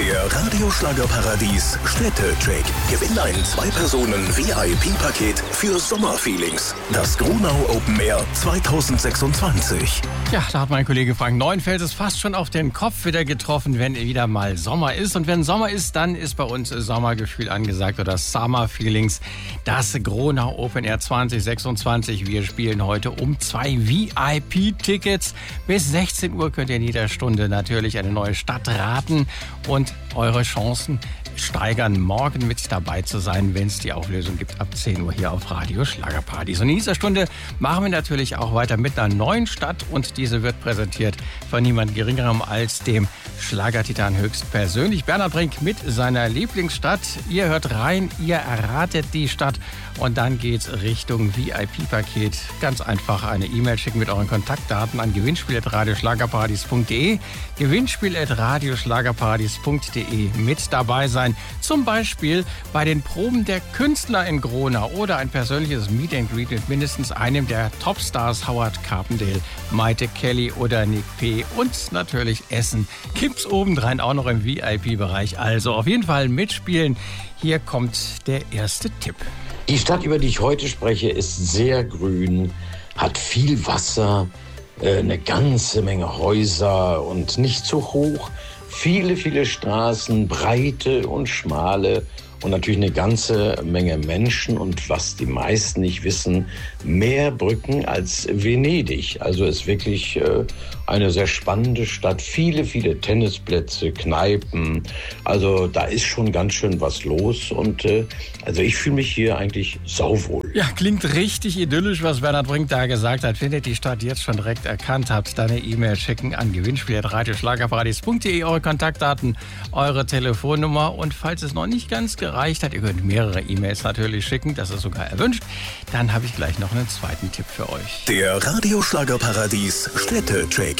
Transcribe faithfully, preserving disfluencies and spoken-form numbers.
Der Radioschlagerparadies Städtecheck. Gewinn ein Zwei-Personen-V I P-Paket für Sommerfeelings. Das Gronau Open Air zwanzig sechsundzwanzig. Ja, da hat mein Kollege Frank Neuenfels es fast schon auf den Kopf wieder getroffen, wenn wieder mal Sommer ist. Und wenn Sommer ist, dann ist bei uns Sommergefühl angesagt oder Summer Feelings. Das Gronau Open Air zwanzig sechsundzwanzig. Wir spielen heute um zwei V I P-Tickets. Bis sechzehn Uhr könnt ihr in jeder Stunde natürlich eine neue Stadt raten und eure Chancen steigern, morgen mit dabei zu sein, wenn es die Auflösung gibt ab zehn Uhr hier auf Radio Schlagerparadies. Und in dieser Stunde machen wir natürlich auch weiter mit einer neuen Stadt und diese wird präsentiert von niemand Geringerem als dem Schlagertitan höchstpersönlich. Bernhard Brink mit seiner Lieblingsstadt. Ihr hört rein, ihr erratet die Stadt und dann geht's Richtung V I P-Paket. Ganz einfach eine E-Mail schicken mit euren Kontaktdaten an gewinnspiel at radioschlagerparadies punkt de. gewinnspiel at radioschlagerparadies punkt de. Mit dabei sein. Zum Beispiel bei den Proben der Künstler in Gronau oder ein persönliches Meet and Greet mit mindestens einem der Topstars, Howard Carpendale, Maite Kelly oder Nick P. Und natürlich Essen gibt's obendrein auch noch im V I P-Bereich. Also auf jeden Fall mitspielen. Hier kommt der erste Tipp. Die Stadt, über die ich heute spreche, ist sehr grün, hat viel Wasser, eine ganze Menge Häuser und nicht zu hoch. Viele, viele Straßen, breite und schmale und natürlich eine ganze Menge Menschen und was die meisten nicht wissen, mehr Brücken als Venedig. Also ist wirklich äh, eine sehr spannende Stadt. Viele, viele Tennisplätze, Kneipen. Also da ist schon ganz schön was los und äh, also ich fühle mich hier eigentlich sauwohl. Ja, klingt richtig idyllisch, was Bernhard Brink da gesagt hat. Findet die Stadt jetzt schon direkt erkannt, habt dann eine E-Mail schicken an gewinnspiel at radioschlagerparadies punkt de, eure Kontaktdaten, eure Telefonnummer und falls es noch nicht ganz gereicht hat, ihr könnt mehrere E-Mails natürlich schicken, das ist sogar erwünscht, dann habe ich gleich noch einen zweiten Tipp für euch. Der Radioschlagerparadies Städtecheck.